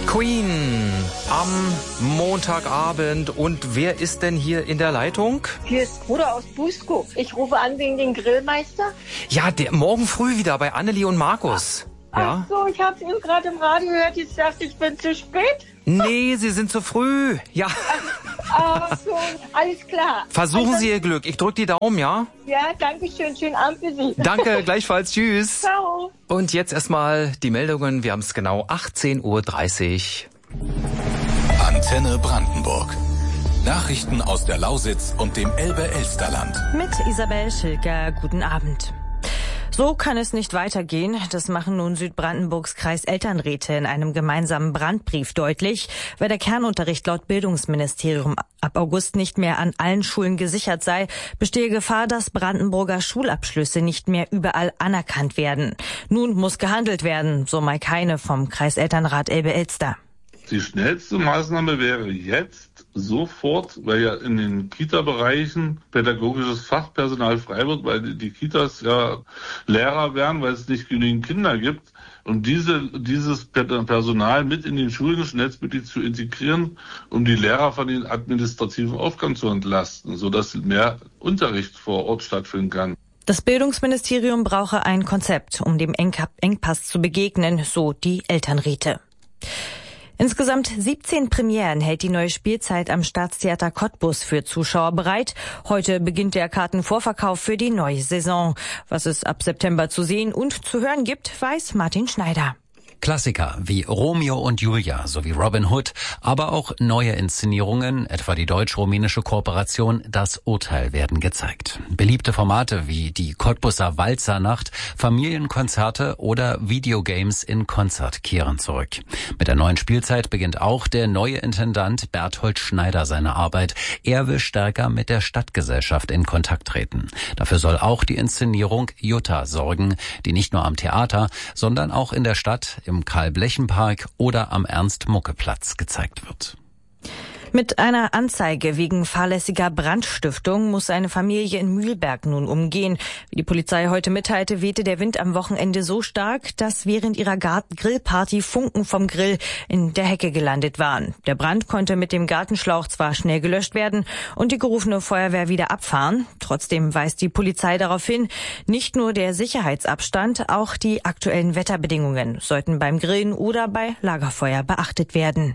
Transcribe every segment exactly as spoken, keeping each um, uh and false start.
Queen am Montagabend. Und wer ist denn hier in der Leitung? Hier ist Bruder aus Busko. Ich rufe an wegen den Grillmeister. Ja, der, morgen früh wieder bei Annelie und Markus. Ja? Ach so, ich habe es eben gerade im Radio gehört. Jetzt dachte ich, ich bin zu spät. Nee, Sie sind zu früh. Ja. Ach so, alles klar. Versuchen also, Sie Ihr Glück. Ich drücke die Daumen, ja? Ja, danke schön. Schönen Abend für Sie. Danke, gleichfalls. Tschüss. Ciao. Und jetzt erstmal die Meldungen. Wir haben es genau achtzehn Uhr dreißig. Antenne Brandenburg. Nachrichten aus der Lausitz und dem Elbe-Elsterland. Mit Isabel Schilker, guten Abend. So kann es nicht weitergehen. Das machen nun Südbrandenburgs Kreiselternräte in einem gemeinsamen Brandbrief deutlich. Weil der Kernunterricht laut Bildungsministerium ab August nicht mehr an allen Schulen gesichert sei, bestehe Gefahr, dass Brandenburger Schulabschlüsse nicht mehr überall anerkannt werden. Nun muss gehandelt werden, so Mike Heine vom Kreiselternrat Elbe-Elster. Die schnellste Maßnahme wäre jetzt sofort, weil ja in den Kita-Bereichen pädagogisches Fachpersonal frei wird, weil die Kitas ja leerer werden, weil es nicht genügend Kinder gibt. Und diese, dieses Personal mit in den Schulen schnellstmöglich zu integrieren, um die Lehrer von den administrativen Aufgaben zu entlasten, sodass mehr Unterricht vor Ort stattfinden kann. Das Bildungsministerium brauche ein Konzept, um dem Engpass zu begegnen, so die Elternräte. Insgesamt siebzehn Premieren hält die neue Spielzeit am Staatstheater Cottbus für Zuschauer bereit. Heute beginnt der Kartenvorverkauf für die neue Saison. Was es ab September zu sehen und zu hören gibt, weiß Martin Schneider. Klassiker wie Romeo und Julia sowie Robin Hood, aber auch neue Inszenierungen, etwa die deutsch-rumänische Kooperation Das Urteil, werden gezeigt. Beliebte Formate wie die Cottbuser Walzernacht, Familienkonzerte oder Videogames in Konzert kehren zurück. Mit der neuen Spielzeit beginnt auch der neue Intendant Berthold Schneider seine Arbeit. Er will stärker mit der Stadtgesellschaft in Kontakt treten. Dafür soll auch die Inszenierung Jutta sorgen, die nicht nur am Theater, sondern auch in der Stadt, im Karl-Blechen-Park oder am Ernst-Mucke-Platz gezeigt wird. Mit einer Anzeige wegen fahrlässiger Brandstiftung muss eine Familie in Mühlberg nun umgehen. Wie die Polizei heute mitteilte, wehte der Wind am Wochenende so stark, dass während ihrer Grillparty Funken vom Grill in der Hecke gelandet waren. Der Brand konnte mit dem Gartenschlauch zwar schnell gelöscht werden und die gerufene Feuerwehr wieder abfahren. Trotzdem weist die Polizei darauf hin, nicht nur der Sicherheitsabstand, auch die aktuellen Wetterbedingungen sollten beim Grillen oder bei Lagerfeuer beachtet werden.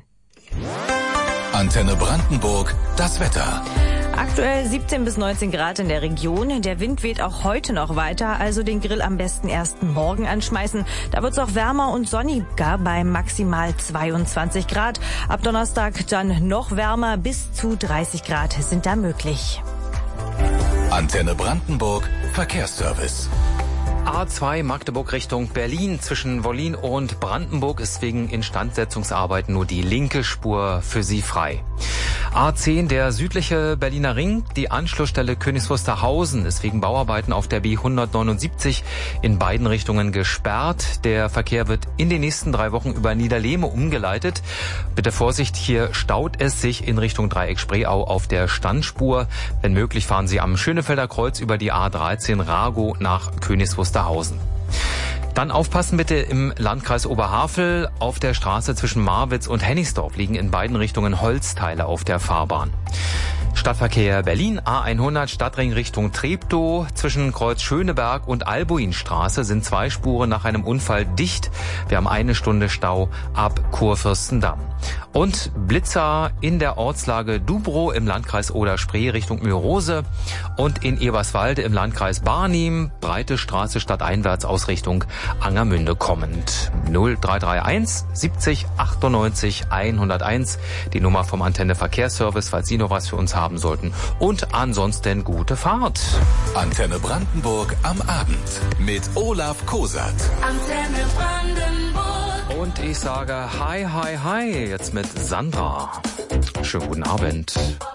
Antenne Brandenburg, das Wetter. Aktuell siebzehn bis neunzehn Grad in der Region. Der Wind weht auch heute noch weiter, also den Grill am besten erst morgen anschmeißen. Da wird es auch wärmer und sonniger bei maximal zweiundzwanzig Grad. Ab Donnerstag dann noch wärmer, bis zu dreißig Grad sind da möglich. Antenne Brandenburg, Verkehrsservice. A zwei Magdeburg Richtung Berlin zwischen Wollin und Brandenburg ist wegen Instandsetzungsarbeiten nur die linke Spur für Sie frei. A zehn, der südliche Berliner Ring, die Anschlussstelle Königs Wusterhausen ist wegen Bauarbeiten auf der B hundertneunundsiebzig in beiden Richtungen gesperrt. Der Verkehr wird in den nächsten drei Wochen über Niederlehme umgeleitet. Bitte Vorsicht, hier staut es sich in Richtung Dreieck Spreeau auf der Standspur. Wenn möglich fahren Sie am Schönefelder Kreuz über die A dreizehn Rago nach Königs Wusterhausen. Dann aufpassen bitte im Landkreis Oberhavel. Auf der Straße zwischen Marwitz und Hennigsdorf liegen in beiden Richtungen Holzteile auf der Fahrbahn. Stadtverkehr Berlin, A hundert, Stadtring Richtung Treptow. Zwischen Kreuz Schöneberg und Albuinstraße sind zwei Spuren nach einem Unfall dicht. Wir haben eine Stunde Stau ab Kurfürstendamm. Und Blitzer in der Ortslage Dubrow im Landkreis Oder-Spree Richtung Mürose. Und in Eberswalde im Landkreis Barnim, Breite Straße stadteinwärts aus Richtung Angermünde kommend. null drei drei eins siebzig achtundneunzig hunderteins, die Nummer vom Antenne Verkehrsservice, falls Sie noch was für uns haben sollten. Und ansonsten gute Fahrt. Antenne Brandenburg am Abend mit Olaf Kosat. Antenne Brandenburg. Und ich sage hi, hi, hi, jetzt mit Sandra. Schönen guten Abend.